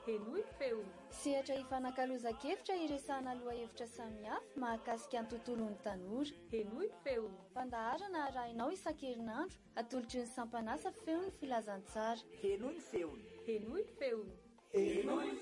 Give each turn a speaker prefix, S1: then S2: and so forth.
S1: Henoy feo.
S2: Sehatra ifanankalozan-kevitra iresahana aloha-hevitra samihafa mahakasika ny tontolon'ny tanora.
S1: Henoy feo.
S2: Fandaharana arahinao isan-kerinandro atolotry ny sampanasa feo ny filazantsara.
S3: Henoy feo.
S1: Henoy feo.
S3: Henoy